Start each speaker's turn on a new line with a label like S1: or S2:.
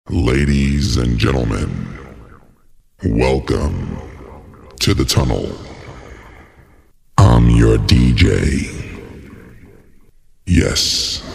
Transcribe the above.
S1: Ladies and gentlemen, welcome to the tunnel. I'm your DJ. Yes,